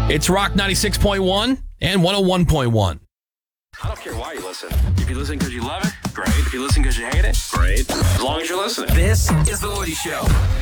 It's Rock 96.1 and 101.1. I don't care why you listen. If you listen because you love it, great. If you listen because you hate it, great. As long as you're listening. This is The Woody Show.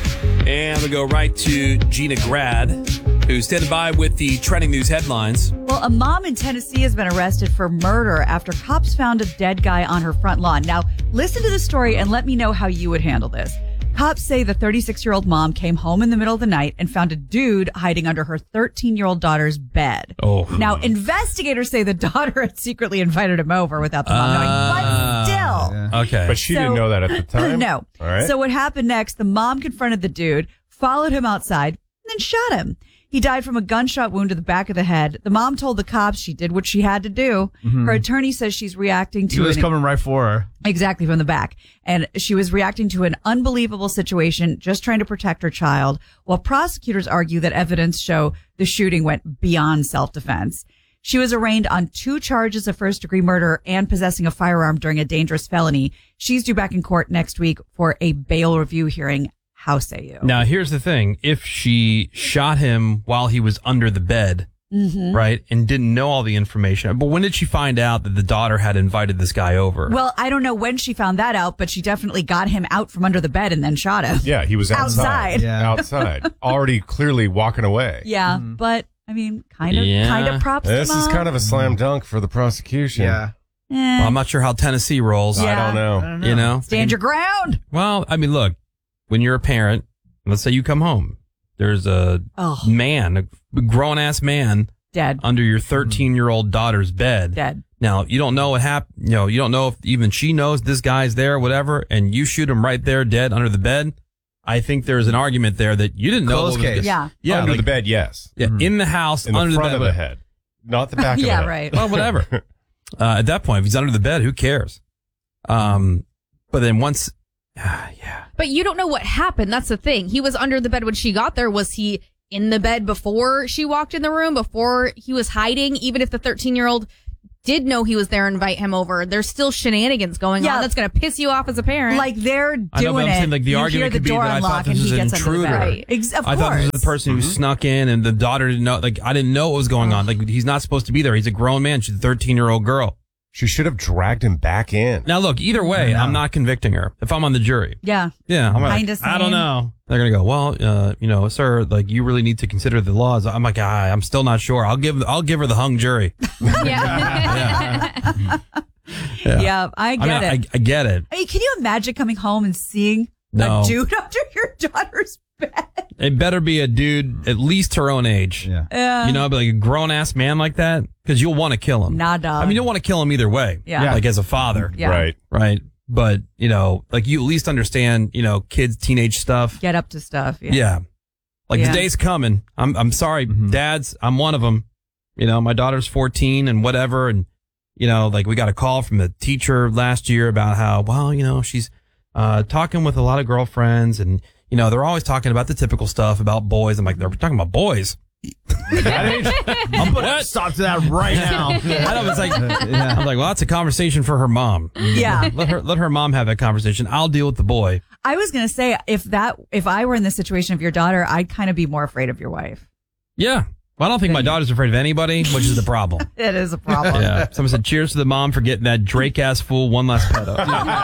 And we go right to Gina Grad, who's standing by with the trending news headlines. Well, a mom in Tennessee has been arrested for murder after cops found a dead guy on her front lawn. Now, listen to the story and let me know how you would handle this. Cops say the 36-year-old mom came home in the middle of the night and found a dude hiding under her 13-year-old daughter's bed. Oh. Now, investigators say the daughter had secretly invited him over without the mom knowing, but still. Yeah. Okay. But she didn't know that at the time? No. All right. So what happened next, the mom confronted the dude, followed him outside, and then shot him. He died from a gunshot wound to the back of the head. The mom told the cops she did what she had to do. Her attorney says she's reacting to He was coming right for her. Exactly, from the back. And she was reacting to an unbelievable situation, just trying to protect her child, while prosecutors argue that evidence show the shooting went beyond self-defense. She was arraigned on 2 charges of first-degree murder and possessing a firearm during a dangerous felony. She's due back in court next week for a bail review hearing. How say you? Now, here's the thing. If she shot him while he was under the bed, right, and didn't know all the information, but when did she find out that the daughter had invited this guy over? Well, I don't know when she found that out, but she definitely got him out from under the bed and then shot him. Yeah, he was outside. Yeah. Outside. Already clearly walking away. Yeah, but I mean, kind of props This to is mom. kind of a slam dunk for the prosecution. Yeah. Well, I'm not sure how Tennessee rolls. Yeah. I don't know. You know? Stand your ground. Well, I mean, look, when you're a parent, let's say you come home, there's a man, a grown-ass man, Dead. under your 13-year-old daughter's bed. Dead. Now, you don't know what happened. You know, you don't know if even she knows this guy's there or whatever, and you shoot him right there dead under the bed. I think there's an argument there that you didn't know. Closed what was case. Yeah. Yeah. Under like- the bed, yes. Yeah. In the house, In the under front the of bed. the head. Not the back of the Yeah, head. right. Well, whatever. At that point, if he's under the bed, who cares? But then once, yeah. But you don't know what happened. That's the thing. He was under the bed when she got there. Was he in the bed before she walked in the room, before he was hiding? Even if the 13-year-old did know he was there and invite him over, there's still shenanigans going on. That's going to piss you off as a parent. Like they're doing I know, but I'm it. saying, like, the you argument hear the could be door that I unlock thought and this was he an gets under the intruder. bed. Right. Of I thought this was the course. person who snuck in, and the daughter didn't know. Like, I didn't know what was going on. Like, he's not supposed to be there. He's a grown man. She's a 13-year-old girl. She should have dragged him back in. Now, look, either way, I'm not convicting her. If I'm on the jury. Yeah. Yeah. I'm like, Kinda I don't same. know. They're going to go, well, sir, like, you really need to consider the laws. I'm like, I'm still not sure. I'll give her the hung jury. yeah. Yeah, I get it. I get it. I mean, can you imagine coming home and seeing No. a dude under your daughter's bed? It better be a dude at least her own age. Yeah. You know, but like a grown ass man like that, because you'll want to kill him. Nah, dog. I mean, you'll want to kill him either way. Yeah. Like as a father. Yeah. Right. Right. But, like you at least understand, kids, teenage stuff. Get up to stuff. Yeah. Yeah. Like Yeah. the day's coming. I'm sorry, dads. I'm one of them. My daughter's 14 and whatever. And, like we got a call from the teacher last year about how, she's talking with a lot of girlfriends and, they're always talking about the typical stuff about boys. I'm like, they're talking about boys. I'm putting a stop to that right now. I know, it's like, I'm like, well, that's a conversation for her mom. Yeah. Let her mom have that conversation. I'll deal with the boy. I was going to say, if I were in the situation of your daughter, I'd kind of be more afraid of your wife. Yeah. Well, I don't think my daughter's afraid of anybody, which is the problem. It is a problem. Yeah. Someone said, cheers to the mom for getting that Drake-ass fool one last pedo.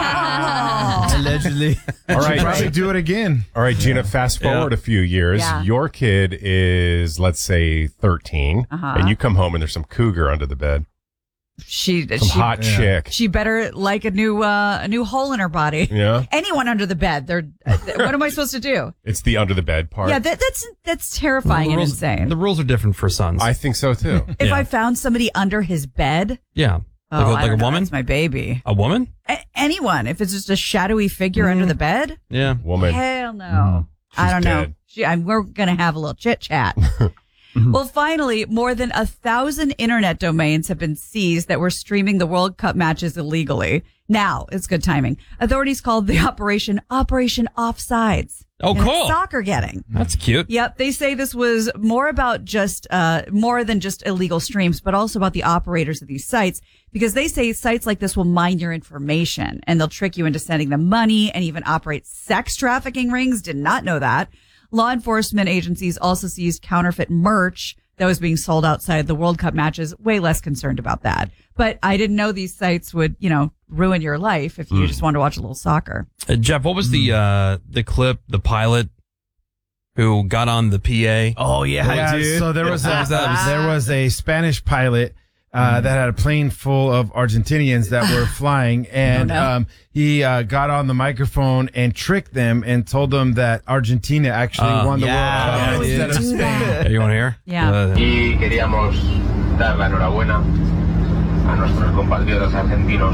Allegedly. All right. Probably do it again. All right, Gina, fast forward a few years. Yeah. Your kid is, let's say, 13, and you come home and there's some cougar under the bed. Some hot chick. She better like a new hole in her body. Yeah. Anyone under the bed, what am I supposed to do? It's the under the bed part. Yeah, that's terrifying and insane. The rules are different for sons. I think so, too. If I found somebody under his bed, yeah. I Like a don't know, woman? that's my baby. A woman? Anyone, if it's just a shadowy figure under the bed, Yeah. Woman. hell no. I don't know. dead. We're gonna have a little chit chat. Well, finally, more than 1,000 internet domains have been seized that were streaming the World Cup matches illegally. Now, it's good timing. Authorities called the Operation Offsides. Oh, And cool. it's soccer getting. That's cute. Yep. They say this was more than just illegal streams, but also about the operators of these sites, because they say sites like this will mine your information and they'll trick you into sending them money and even operate sex trafficking rings. Did not know that. Law enforcement agencies also seized counterfeit merch that was being sold outside the World Cup matches. Way less concerned about that. But I didn't know these sites would, ruin your life if you just wanted to watch a little soccer. Jeff, what was the clip, the pilot who got on the PA? Oh, yeah. Dude. So there was a Spanish pilot that had a plane full of Argentinians that were flying, and he got on the microphone and tricked them and told them that Argentina actually won the World Cup instead of Spain. Yeah, you want to hear? Yeah. Y queríamos dar la enhorabuena a nuestros compatriotas argentinos.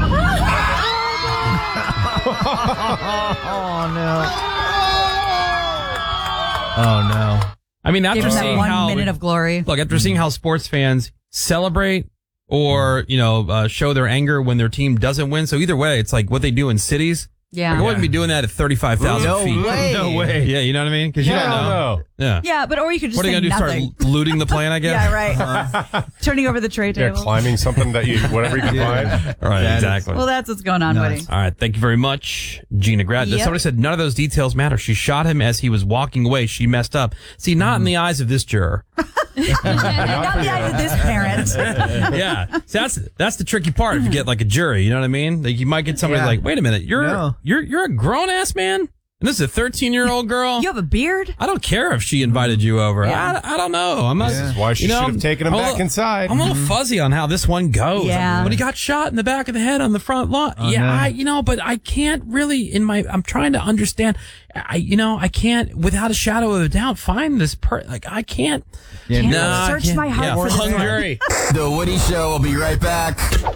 Oh, no. I mean, after Give him that seeing 1 minute of glory. Look, after seeing how sports fans celebrate or, show their anger when their team doesn't win. So either way, it's like what they do in cities. Yeah. Like, I wouldn't be doing that at 35,000 feet. No way. Yeah, you know what I mean? Because you don't know. Yeah. Yeah, but or you could just What are you say going to do? nothing. Start looting the plane, I guess? Yeah, right. Turning over the tray Yeah, table. climbing something that whatever you can climb. All right, exactly. Well, that's what's going on, buddy. All right, thank you very much, Gina Grad. Yep. Somebody said none of those details matter. She shot him as he was walking away. She messed up. See, not in the eyes of this juror. Not the eyes of this parent. Yeah, see, that's the tricky part. If you get like a jury, you know what I mean? Like you might get somebody like, wait a minute, you're a grown ass man, and this is a 13-year-old girl. You have a beard? I don't care if she invited you over. Yeah. I don't know. I'm not. This is why she should have taken him back inside. I'm a little fuzzy on how this one goes. Yeah. When he got shot in the back of the head on the front lawn. But I can't really I'm trying to understand. I can't without a shadow of a doubt find this I can't. Yeah, no, I search can't. my heart for this hung one. jury. The Woody Show will be right back.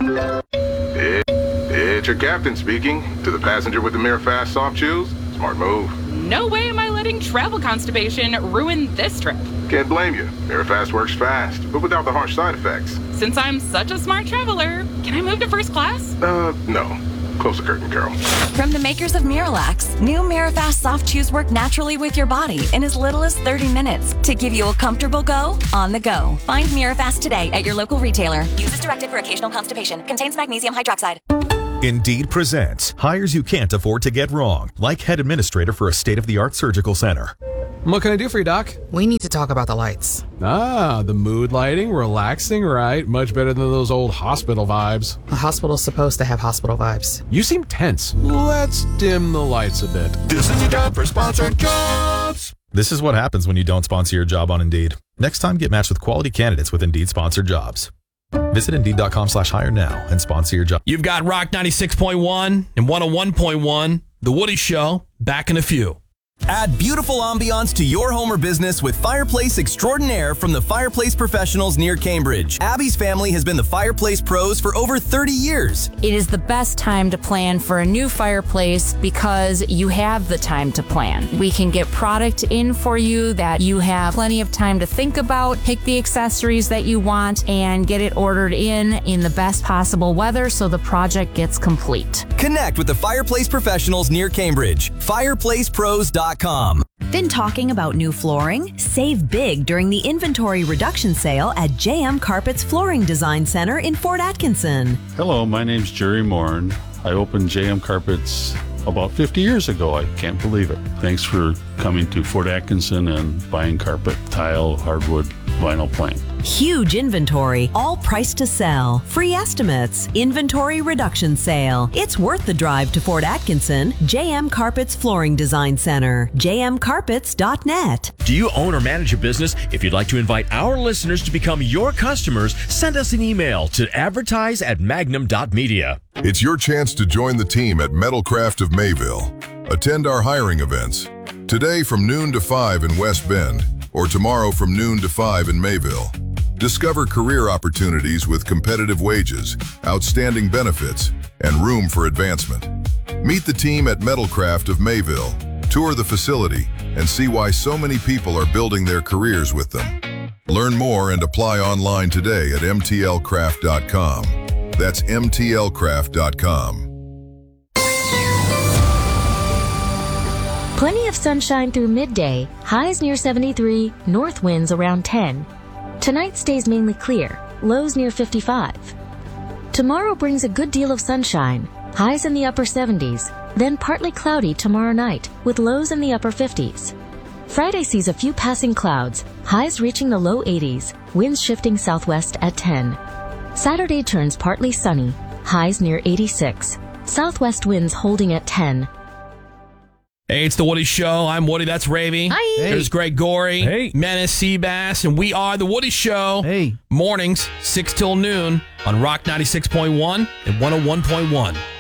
It's your captain speaking. To the passenger with the Mirror Fast soft chews, smart move. No way am I letting travel constipation ruin this trip. Can't blame you. Mirror Fast works fast, but without the harsh side effects. Since I'm such a smart traveler, can I move to first class? No. Close the curtain, Carol. From the makers of Miralax, new Mirafast soft chews work naturally with your body in as little as 30 minutes to give you a comfortable go on the go. Find Mirafast today at your local retailer. Use as directed for occasional constipation. Contains magnesium hydroxide. Indeed presents hires you can't afford to get wrong, like head administrator for a state-of-the-art surgical center. What can I do for you, Doc? We need to talk about the lights. Ah, the mood lighting, relaxing, right? Much better than those old hospital vibes. A hospital's supposed to have hospital vibes. You seem tense. Let's dim the lights a bit. This is your job for sponsored jobs. This is what happens when you don't sponsor your job on Indeed. Next time, get matched with quality candidates with Indeed sponsored jobs. Visit Indeed.com/hire now and sponsor your job. You've got Rock 96.1 and 101.1, The Woody Show, back in a few. Add beautiful ambiance to your home or business with Fireplace Extraordinaire from the Fireplace Professionals near Cambridge. Abby's family has been the Fireplace Pros for over 30 years. It is the best time to plan for a new fireplace because you have the time to plan. We can get product in for you that you have plenty of time to think about, pick the accessories that you want, and get it ordered in the best possible weather so the project gets complete. Connect with the Fireplace Professionals near Cambridge. FireplacePros.com. Been talking about new flooring? Save big during the inventory reduction sale at JM Carpet's Flooring Design Center in Fort Atkinson. Hello, my name's Jerry Morin. I opened JM Carpets about 50 years ago. I can't believe it. Thanks for coming to Fort Atkinson and buying carpet, tile, hardwood, vinyl plank. Huge inventory, all priced to sell. Free estimates, inventory reduction sale. It's worth the drive to Fort Atkinson. JM Carpets Flooring Design Center. jmcarpets.net. Do you own or manage a business? If you'd like to invite our listeners to become your customers, send us an email to advertise@magnum.media. It's your chance to join the team at Metalcraft of Mayville. Attend our hiring events. Today from noon to 5 in West Bend, or tomorrow from noon to 5 in Mayville. Discover career opportunities with competitive wages, outstanding benefits, and room for advancement. Meet the team at Metalcraft of Mayville, tour the facility, and see why so many people are building their careers with them. Learn more and apply online today at mtlcraft.com. That's mtlcraft.com. Plenty of sunshine through midday, highs near 73, north winds around 10. Tonight stays mainly clear, lows near 55. Tomorrow brings a good deal of sunshine, highs in the upper 70s, then partly cloudy tomorrow night with lows in the upper 50s. Friday sees a few passing clouds, highs reaching the low 80s, winds shifting southwest at 10. Saturday turns partly sunny, highs near 86, southwest winds holding at 10. Hey, it's the Woody Show. I'm Woody. That's Ravy. Hi. Hey. There's Greg Gorey. Hey. Menace Seabass. And we are the Woody Show. Hey. Mornings, 6 till noon on Rock 96.1 and 101.1.